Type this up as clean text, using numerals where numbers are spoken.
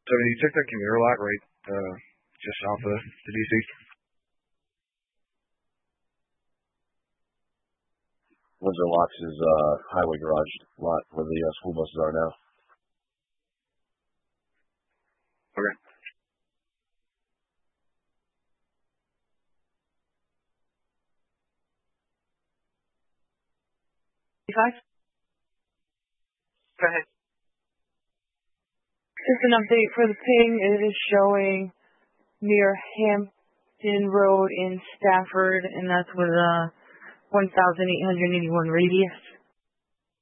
So you took that commuter lot right just south of the DC? Windsor Locks is highway garage lot where the school buses are now. Okay. Go ahead. Just an update for the ping. It is showing near Hampton Road in Stafford, and that's with 1,881 radius.